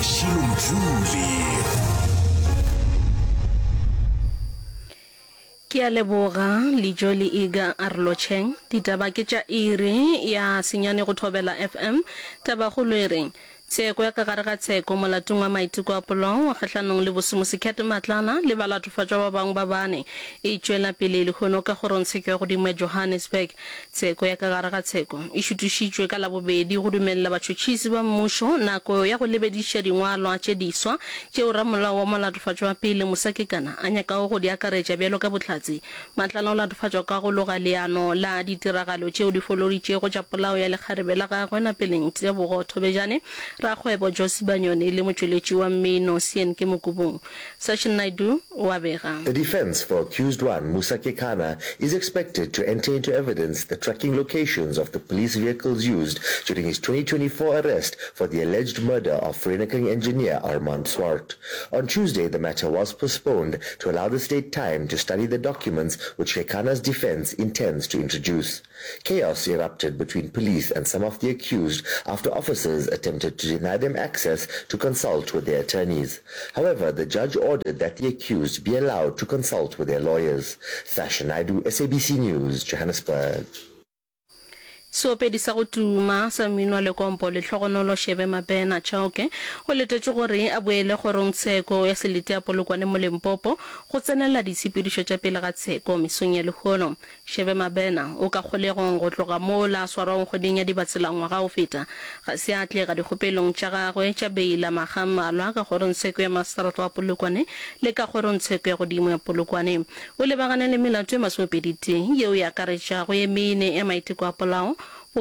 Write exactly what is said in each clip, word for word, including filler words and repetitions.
Ashilo Mjuli. Ke a leboga le joli iga arlocheng ditaba ke tša iri ya senyane go thobela F M taba go lwereng tseko ya ka gare ga tseko molatong wa maiteko a polong wa kgahlanong le bosemosekete matlana le balatofatšwa ba bangwe ba bane e tšwela pele le kgono ka kgorotsheko ya godimo ya Johannesburg. Tseko ya ka gare ga tseko e šutišitšwe ka labobedi go dumelela batšhotšhisi ba mmušo nako ya go lebediša dingwalwa tše diswa tšeo ramolao wa molatofatšwa wa pele Mosakekana a nyakago go di akaretša bjalo ka bohlatse matlana o latofatšwa ka go loga leano la ditiragalo tšeo di foloditšego tša polao ya lekgarebe la gagwe napeleng tša bogotho bejane rakgwebo Josi Banyone le motšweletši wa mmino C N K Mokubong. Session Naidu wa bega. The defense for accused one, Mosakekana, is expected to enter into evidence the tracking locations of the police vehicles used during his twenty twenty-four arrest for the alleged murder of Vereniging engineer Armand Swart. On Tuesday, the matter was postponed to allow the state time to study the documents which Kekana's defense intends to introduce. Chaos erupted between police and some of the accused after officers attempted to deny them access to consult with their attorneys. However, the judge ordered that the accused be allowed to consult with their lawyers. Sasha Naidu, S A B C News, Johannesburg. Soopedi sa go tuma sa mmino le kompo le tlhogonolo Shebe Mabena Chauke go letetše gore a boele gorong tsheko ya selete ya Polokwane mo Limpopo go tsenela disepedišo tša pele ga tsheko mesong ya lekgono. Shebe Mabena o ka kgolegong go tloga mo la swarong kgweding ya dibatselangwa ga o feta ga se atle ga dikgopelong tša gagwe tša beila magammalwa ka gorong tsheko ya Masarato wa Polokwane le ka gorong tsheko ya godimo ya Polokwane. O lebagane le melato e masomepedite yeo ya akaretšago ye mene ya maiteko a polao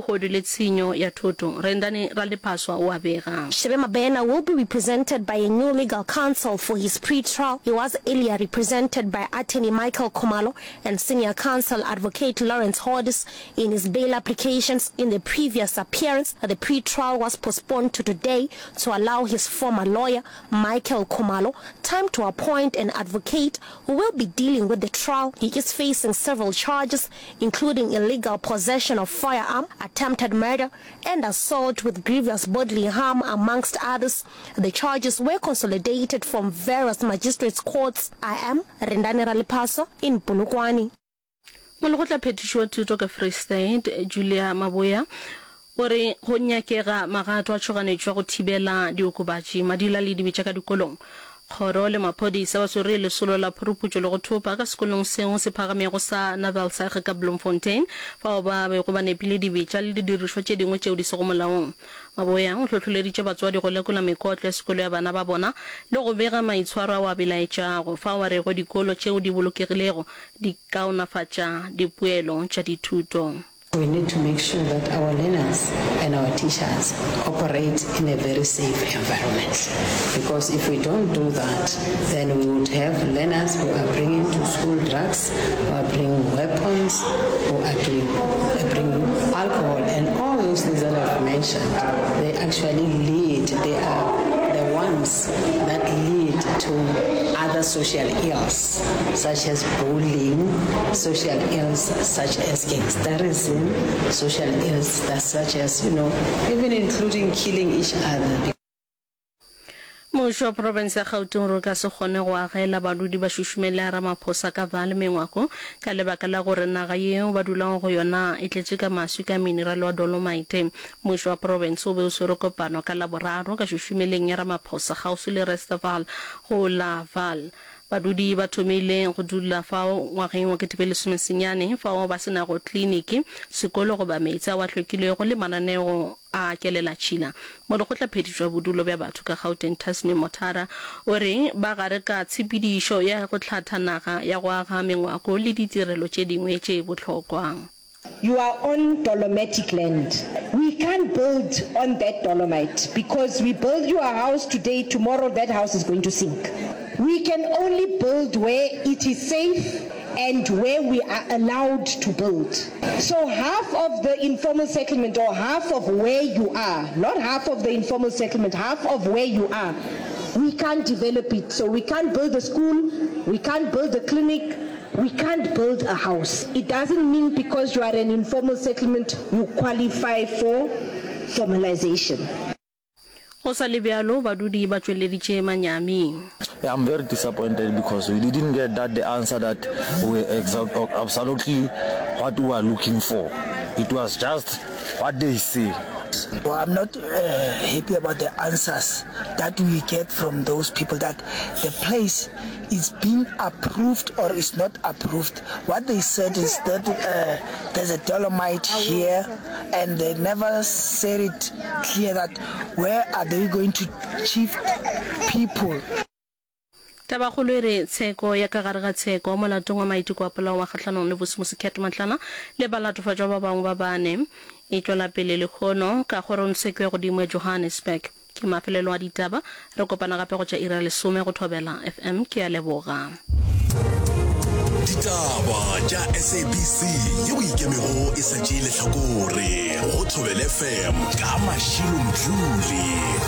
Shebe Mabena will be represented by a new legal counsel for his pre-trial. He was earlier represented by attorney Michael Khumalo and senior counsel advocate Lawrence Hodis in his bail applications. In the previous appearance, the pre-trial was postponed to today to allow his former lawyer Michael Khumalo time to appoint an advocate who will be dealing with the trial. He is facing several charges, including illegal possession of firearm, attempted murder, and assault with grievous bodily harm, amongst others. The charges were consolidated from various magistrates' courts. I am Rendane Ralipaso in Polokwane. Mologotla phetišo wa thuto ka Free State Julia Maboya gore go nyakega magato a tšhoganetšwa go thibela diokobatši madila le dibetša ka dikolong. Kgoro le maphodisa ba swere lesolo la phuruputšo le go thopa ka sekolong seo se phagamego sa Navalsage ka Bloemfontein fao ba be go ba nepile dibetša le didirišwa tše dingwe tšeo di sego molaong. Maboya o tlhotlholeditše batswadi go lekola mekotlo ya sekolo ya bana ba bona le go bega maitshwaro a wa belaetšago fao wa rego dikolo tšeo di bolokegilego di kaonafatša dipoelo tša dithuto. We need to make sure that our learners and our teachers operate in a very safe environment. Because if we don't do that, then we would have learners who are bringing to school drugs, who are bringing weapons, who are doing, uh, bringing alcohol, and all those things that I've mentioned, they actually lead, they are the ones that lead to other social ills, such as bullying, social ills such as gangsterism, social ills that such as, you know, even including killing each other. Mošo wa province ya Gauteng ro ka se kgone go agela badudi ba šušumela Ramaphosa ka Vaal mengwako ka lebaka la gore naga yeo ba dulang go yona e tletše ka maswi ka mineral wa dolomite. Mošo wa province o be o swere kopano ka laboraro ka šušumeleng ya Ramaphosa gaufi le Restaval go la Vaal. Badudi ba thomile go dula fao ngwageng wa ketepelesomesenyane fao ba sena go kliniki sekolo go ba meitsa wa tlhokilego le mananeo a kelela tšhila. Mo le go tla phetišwa bodulo bja batho ka Gauteng Tasmi Mothara o re ba gare ka tshepedišo ya go tlhatha naga ya go aga mengwako le ditirelo tše dingwe tše bohlokwa. You are on dolomitic land. We can't build on that dolomite because we build you a house today, tomorrow that house is going to sink. We can only build where it is safe and where we are allowed to build. So half of the informal settlement or half of where you are, not half of the informal settlement, half of where you are, we can't develop it. So we can't build a school, we can't build a clinic, we can't build a house. It doesn't mean because you are an informal settlement, you qualify for formalization. go sa le bjalo badudi ba tsweleditše manyami. Yeah, I'm very disappointed because we didn't get that the answer that we exact absolutely what we are looking for. It was just what they say. Well, I'm not uh, happy about the answers that we get from those people that the place is being approved or is not approved. What they said is that uh, there's a dolomite here, and they never said it clear that where are they going to shift people. Tabakgolo re tsheko ya ka gare ga tsheko molatong wa maiteko a polao wa kgatlhanong le bosimusikheto matlana le balatofatšwa ba bangwe ba bane e tšwela pele le kgono ka kgorotsheko ya godimo Johannesburg ke mafelelo a ditaba re kopana gape go tša ira lesome go thobela F M ke a leboga. Ditaba tša S A B C ye o ikemego e sa tšee lehlakore go thobela F M ka Mashilo Mdluli.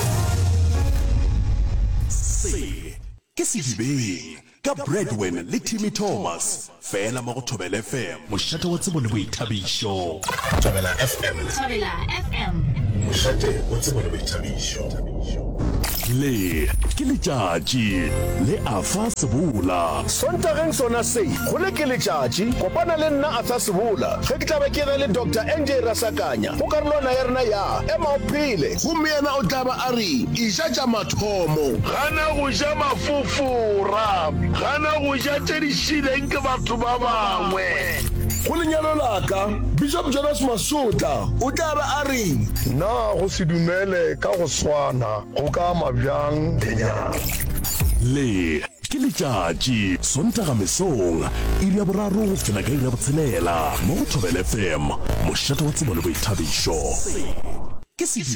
Se ke sedibeng ka Breadwin le Timmy Thomas fela mo go thobela F M mošate wa tsebo le boithabišo. Thobela F M, Thobela F M, mošate wa tsebo le boithabišo. Le ke letšatši le Afa Sebola. Sontageng sona se go le ke letšatši kopana le nna Afa Sebola ge ke tla ba ke le Doctor N J Rasakanya go karolwana ya rena ya ema ophile gomme yena o tla ba a re iša tša mathomo gana go ja mafufura gana go ja tše di šileng ke batho ba bangwe. Go lenyalo laka Bishop Jonas Masota o tla ba a re na go se dumele ka go swana go ka mabjang lenyalo. Le ke letšatši Sontaga mesong iri ya boraro go fina ka iri ya botshelela mo go thobela F M mošate wa tsebo le boithabišo.